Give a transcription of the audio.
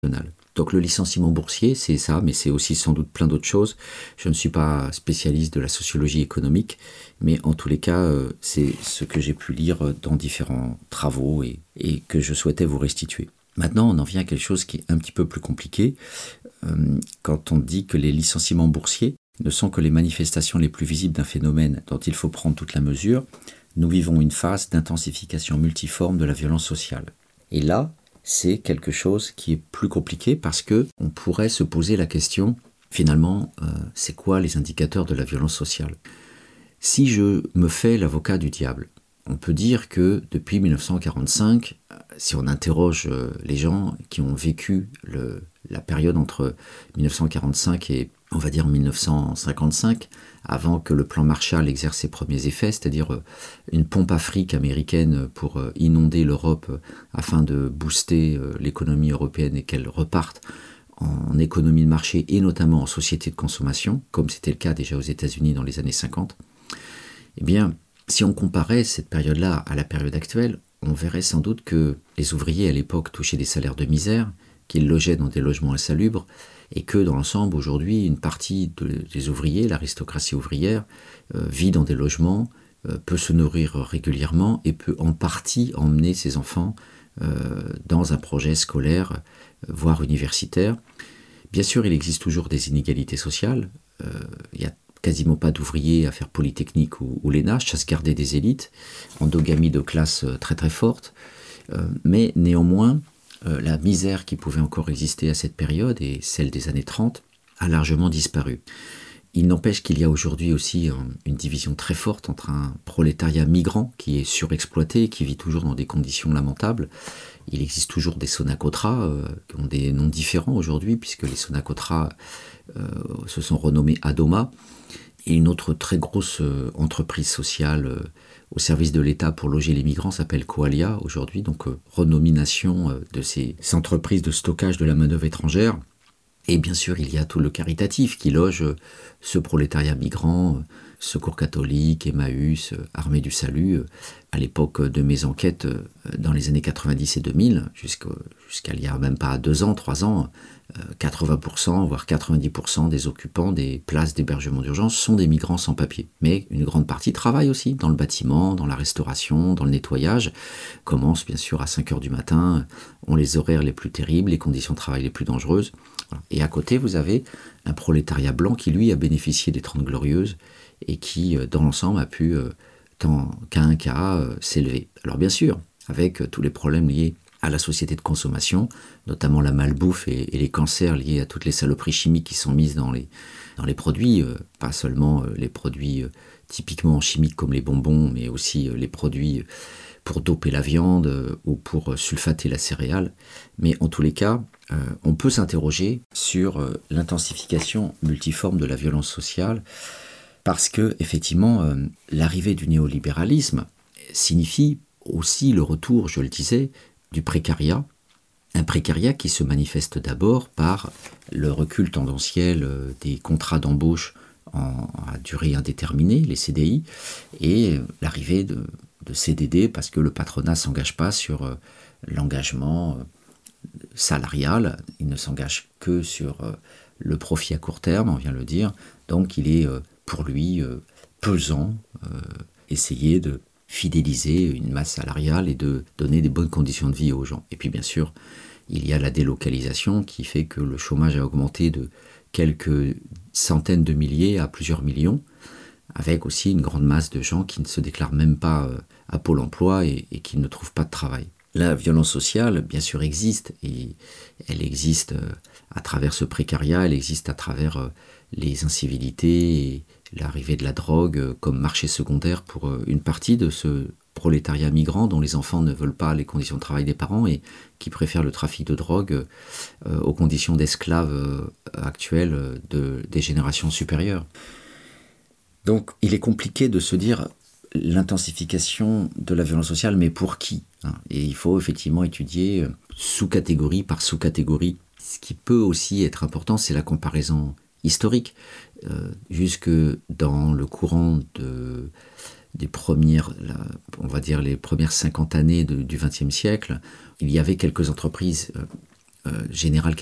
Donc le licenciement boursier, c'est ça, mais c'est aussi sans doute plein d'autres choses. Je ne suis pas spécialiste de la sociologie économique, mais en tous les cas, c'est ce que j'ai pu lire dans différents travaux et que je souhaitais vous restituer. Maintenant, on en vient à quelque chose qui est un petit peu plus compliqué, quand on dit que les licenciements boursiers ne sont que les manifestations les plus visibles d'un phénomène dont il faut prendre toute la mesure. Nous vivons une phase d'intensification multiforme de la violence sociale. Et là, c'est quelque chose qui est plus compliqué parce que on pourrait se poser la question, finalement, c'est quoi les indicateurs de la violence sociale ? Si je me fais l'avocat du diable, on peut dire que depuis 1945, si on interroge les gens qui ont vécu la période entre 1945 et, on va dire, 1955, avant que le plan Marshall exerce ses premiers effets, c'est-à-dire une pompe Afrique américaine pour inonder l'Europe afin de booster l'économie européenne et qu'elle reparte en économie de marché et notamment en société de consommation, comme c'était le cas déjà aux États-Unis dans les années 50, eh bien, si on comparait cette période-là à la période actuelle, on verrait sans doute que les ouvriers à l'époque touchaient des salaires de misère, qu'ils logeaient dans des logements insalubres, et que dans l'ensemble, aujourd'hui, une partie des ouvriers, l'aristocratie ouvrière, vit dans des logements, peut se nourrir régulièrement et peut en partie emmener ses enfants dans un projet scolaire, voire universitaire. Bien sûr, il existe toujours des inégalités sociales. Il y a quasiment pas d'ouvriers à faire Polytechnique ou l'ENA, chasse gardée des élites, endogamie de classe très très forte, mais néanmoins, la misère qui pouvait encore exister à cette période, et celle des années 30, a largement disparu. Il n'empêche qu'il y a aujourd'hui aussi une division très forte entre un prolétariat migrant qui est surexploité, qui vit toujours dans des conditions lamentables. Il existe toujours des Sonacotra qui ont des noms différents aujourd'hui, puisque les Sonacotra se sont renommés Adoma, et une autre très grosse entreprise sociale au service de l'État pour loger les migrants s'appelle Coalia aujourd'hui, donc renomination de ces entreprises de stockage de la main-d'œuvre étrangère. Et bien sûr, il y a tout le caritatif qui loge ce prolétariat migrant, Secours catholique, Emmaüs, Armée du Salut. À l'époque de mes enquêtes, dans les années 90 et 2000, jusqu'à il y a même pas 2 ans, 3 ans, 80%, voire 90% des occupants des places d'hébergement d'urgence sont des migrants sans papier. Mais une grande partie travaille aussi dans le bâtiment, dans la restauration, dans le nettoyage. Commence bien sûr à 5 heures du matin, ont les horaires les plus terribles, les conditions de travail les plus dangereuses. Voilà. Et à côté, vous avez un prolétariat blanc qui, lui, a bénéficié des 30 Glorieuses et qui, dans l'ensemble, a pu, tant qu'à un cas, s'élever. Alors bien sûr, avec tous les problèmes liés à la société de consommation, notamment la malbouffe et les cancers liés à toutes les saloperies chimiques qui sont mises dans les produits, pas seulement les produits typiquement chimiques comme les bonbons, mais aussi les produits pour doper la viande ou pour sulfater la céréale. Mais en tous les cas, on peut s'interroger sur l'intensification multiforme de la violence sociale, parce que, effectivement, l'arrivée du néolibéralisme signifie aussi le retour, je le disais, du précariat, un précariat qui se manifeste d'abord par le recul tendanciel des contrats d'embauche à durée indéterminée, les CDI, et l'arrivée de CDD parce que le patronat ne s'engage pas sur l'engagement salarial, il ne s'engage que sur le profit à court terme, on vient de le dire, donc il est pour lui pesant, essayer de fidéliser une masse salariale et de donner des bonnes conditions de vie aux gens. Et puis bien sûr, il y a la délocalisation qui fait que le chômage a augmenté de quelques centaines de milliers à plusieurs millions, avec aussi une grande masse de gens qui ne se déclarent même pas à Pôle emploi et qui ne trouvent pas de travail. La violence sociale, bien sûr, existe, et elle existe à travers ce précariat, elle existe à travers les incivilités et l'arrivée de la drogue comme marché secondaire pour une partie de ce prolétariat migrant dont les enfants ne veulent pas les conditions de travail des parents et qui préfèrent le trafic de drogue aux conditions d'esclaves actuelles des générations supérieures. Donc il est compliqué de se dire l'intensification de la violence sociale, mais pour qui ? Et il faut effectivement étudier sous-catégorie par sous-catégorie. Ce qui peut aussi être important, c'est la comparaison historique. Jusque dans le courant des premières, on va dire les premières 50 années du XXe siècle, il y avait quelques entreprises général